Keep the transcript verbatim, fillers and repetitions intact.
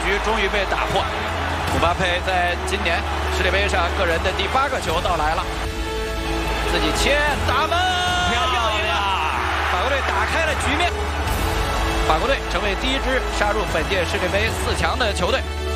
局终于被打破。姆巴佩在今年世界杯上个人的第八个球到来了，自己切打门，要赢了！法国队打开了局面，法国队成为第一支杀入本届世界杯四强的球队。